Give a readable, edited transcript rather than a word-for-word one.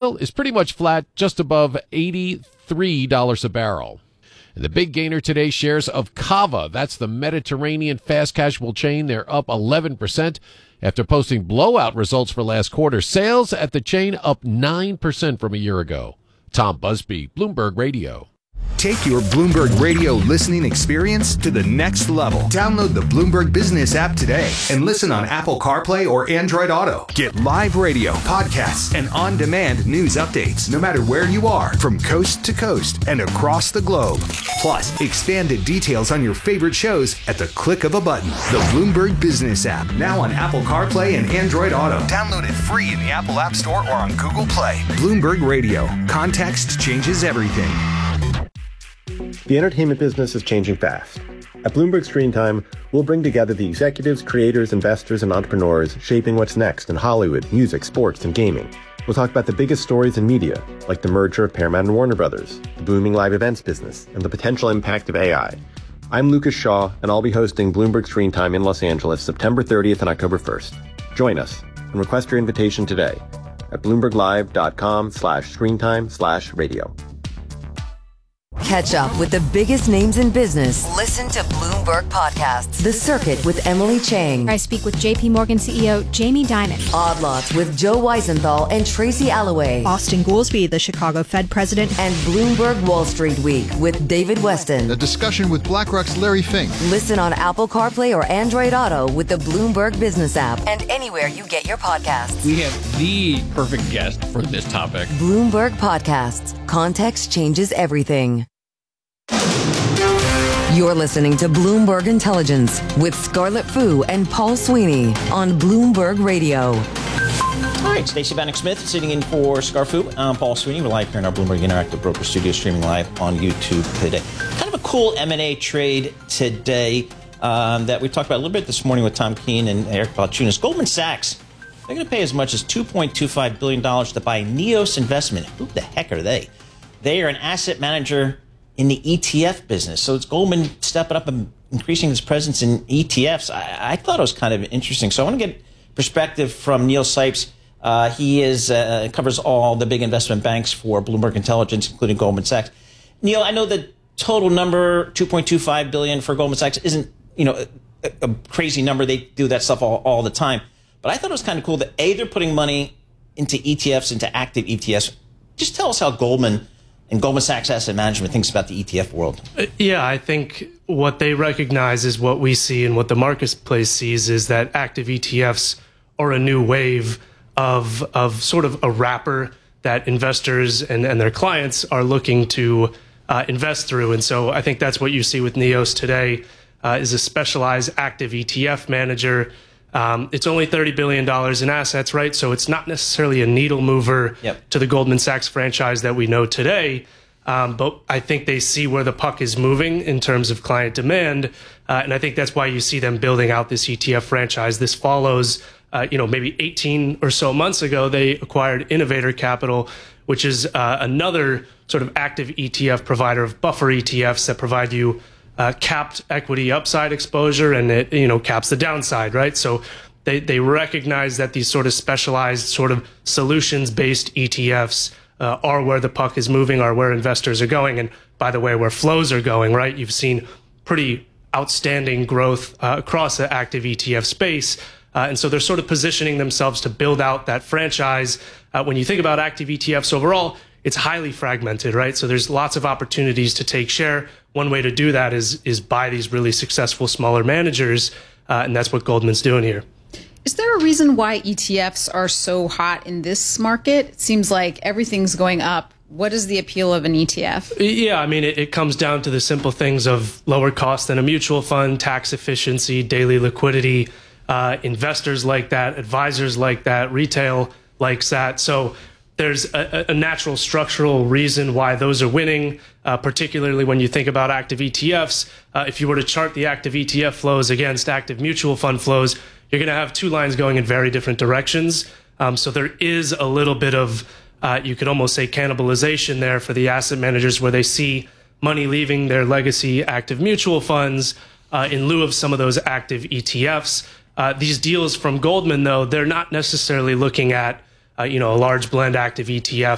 oil is pretty much flat, just above $83 a barrel. And the big gainer today, shares of Cava. That's the Mediterranean fast casual chain. They're up 11% after posting blowout results for last quarter. Sales at the chain up 9% from a year ago. Tom Busby, Bloomberg Radio. Take your Bloomberg Radio listening experience to the next level. Download the Bloomberg Business app today and listen on Apple CarPlay or Android Auto. Get live radio, podcasts, and on-demand news updates no matter where you are, from coast to coast and across the globe. Plus, expanded details on your favorite shows at the click of a button. The Bloomberg Business app, now on Apple CarPlay and Android Auto. Download it free in the Apple App Store or on Google Play. Bloomberg Radio. Context changes everything. The entertainment business is changing fast. At Bloomberg Screen Time, we'll bring together the executives, creators, investors, and entrepreneurs shaping what's next in Hollywood, music, sports, and gaming. We'll talk about the biggest stories in media, like the merger of Paramount and Warner Brothers, the booming live events business, and the potential impact of AI. I'm Lucas Shaw, and I'll be hosting Bloomberg Screen Time in Los Angeles September 30th and October 1st. Join us and request your invitation today at bloomberglive.com/screentime/radio. Catch up with the biggest names in business. Listen to Bloomberg Podcasts. The Circuit with Emily Chang. I speak with JP Morgan CEO Jamie Dimon. Odd Lots with Joe Weisenthal and Tracy Alloway. Austin Goolsbee, the Chicago Fed president. And Bloomberg Wall Street Week with David Weston. A discussion with BlackRock's Larry Fink. Listen on Apple CarPlay or Android Auto with the Bloomberg Business app and anywhere you get your podcasts. We have the perfect guest for this topic. Bloomberg Podcasts. Context changes everything. You're listening to Bloomberg Intelligence with Scarlett Fu and Paul Sweeney on Bloomberg Radio. All right, Stacey Bannock-Smith sitting in for Scar Fu. I'm Paul Sweeney. We're live here in our Bloomberg Interactive Broker Studio, streaming live on YouTube today. Kind of a cool M&A trade today that we talked about a little bit this morning with Tom Keene and Eric Balchunas. Goldman Sachs, they're going to pay as much as $2.25 billion to buy Neos Investment. Who the heck are they? They are an asset manager in the ETF business. So it's Goldman stepping up and increasing its presence in ETFs. I thought it was kind of interesting. So I want to get perspective from Neil Sipes. He covers all the big investment banks for Bloomberg Intelligence, including Goldman Sachs. Neil, I know the total number, $2.25 billion for Goldman Sachs, isn't a crazy number. They do that stuff all the time. But I thought it was kind of cool that, A, they're putting money into ETFs, into active ETFs. Just tell us how Goldman and Goldman Sachs Asset Management thinks about the ETF world. Yeah, I think what they recognize is what we see and what the marketplace sees is that active ETFs are a new wave of sort of a wrapper that investors and their clients are looking to invest through. And so I think that's what you see with Neos today is a specialized active ETF manager. It's only $30 billion in assets, right? So it's not necessarily a needle mover to the Goldman Sachs franchise that we know today. But I think they see where the puck is moving in terms of client demand. And I think that's why you see them building out this ETF franchise. This follows, maybe 18 or so months ago, they acquired Innovator Capital, which is another sort of active ETF provider of buffer ETFs that provide you capped equity upside exposure, and it caps the downside, right? So they recognize that these sort of specialized sort of solutions-based ETFs are where the puck is moving, are where investors are going, and by the way, where flows are going, right? You've seen pretty outstanding growth across the active ETF space, and so they're sort of positioning themselves to build out that franchise. When you think about active ETFs overall, it's highly fragmented, right? So there's lots of opportunities to take share. One way to do that is buy these really successful smaller managers, and that's what Goldman's doing here. Is there a reason why ETFs are so hot in this market? It seems like everything's going up. What is the appeal of an ETF? Yeah, I mean, it comes down to the simple things of lower cost than a mutual fund, tax efficiency, daily liquidity. Investors like that, advisors like that, retail likes that. So there's a natural structural reason why those are winning, particularly when you think about active ETFs. If you were to chart the active ETF flows against active mutual fund flows, you're going to have two lines going in very different directions. So there is a little bit of, you could almost say, cannibalization there for the asset managers where they see money leaving their legacy active mutual funds in lieu of some of those active ETFs. These deals from Goldman, though, they're not necessarily looking at a large blend active ETF